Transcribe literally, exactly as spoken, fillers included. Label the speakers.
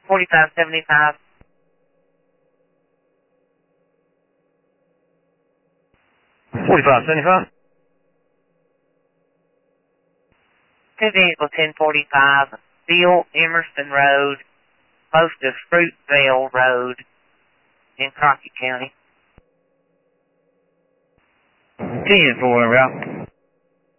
Speaker 1: forty-five seventy-five.
Speaker 2: forty-five seventy-five.
Speaker 1: Two vehicle ten forty-five, Bill Emerson Road, close to Fruitvale Road in Crockett County.
Speaker 2: ten four, route.